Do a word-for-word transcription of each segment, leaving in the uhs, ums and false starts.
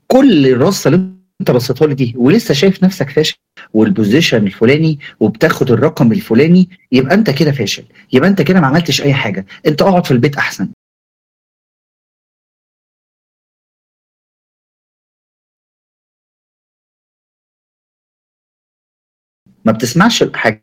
كل الرصه اللي انت رصيتها لي دي ولسه شايف نفسك فاشل والبوزيشن الفلاني وبتاخد الرقم الفلاني، يبقى انت كده فاشل، يبقى انت كده ما عملتش اي حاجه، انت اقعد في البيت احسن. ما بتسمعش الحاجه،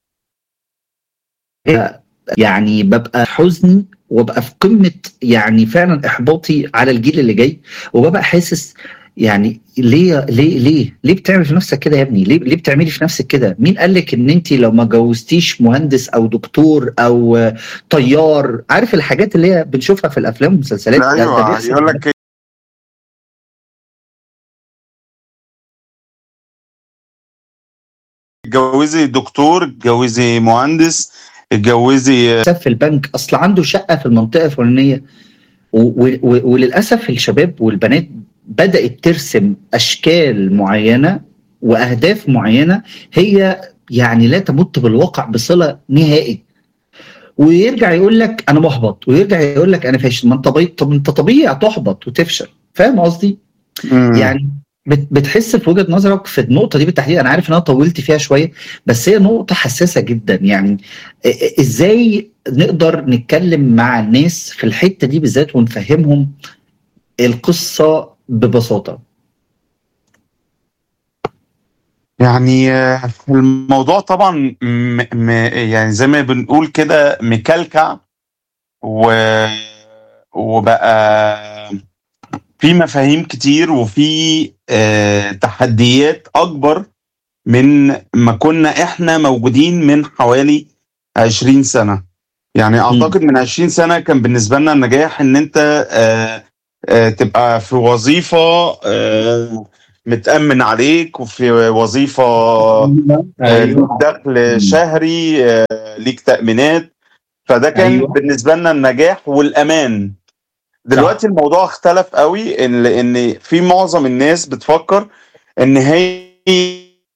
يعني ببقى حزني وببقى في قمه يعني فعلا احباطي على الجيل اللي جاي، وببقى حاسس يعني ليه ليه ليه ليه بتعمل في نفسك كده يا ابني؟ ليه ليه بتعملي في نفسك كده؟ مين قال لك ان انت لو ما جوزتيش مهندس او دكتور او آه، طيار؟ عارف الحاجات اللي هي بنشوفها في الافلام والمسلسلات، ده, ده ايوه، بيحصل يقول بجد. لك اتجوزي دكتور، اتجوزي مهندس، اتجوزي. في البنك اصل عنده شقه في المنطقه الفلانيه، و- و- وللاسف الشباب والبنات بدات ترسم اشكال معينه واهداف معينه، هي يعني لا تمت بالواقع بصله نهائي، ويرجع يقول لك انا محبط، ويرجع يقول لك انا فاشل. ما انت طبيعي، طب انت طبيعي تحبط وتفشل، فاهم قصدي؟ امم يعني بت- بتحس في وجهة نظرك في النقطة دي بالتحديد، انا عارف ان انا طولت فيها شوية، بس هي نقطة حساسة جدا يعني. ا- ا- ازاي نقدر نتكلم مع الناس في الحتة دي بالذات ونفهمهم القصة ببساطة؟ يعني آه، الموضوع طبعا م... م... يعني زي ما بنقول كده مكلكع، و... وبقى في مفاهيم كتير، وفي آه، تحديات أكبر من ما كنا إحنا موجودين من حوالي عشرين سنة. يعني مم. أعتقد من عشرين سنة كان بالنسبة لنا النجاح إن أنت آه، آه، تبقى في وظيفة آه، متأمن عليك، وفي وظيفة آه، ليك ايوه. دخل مم. شهري، آه، ليك تأمينات. فده كان ايوه. بالنسبة لنا النجاح والأمان. دلوقتي صح. الموضوع اختلف قوي، ان لان في معظم الناس بتفكر ان هي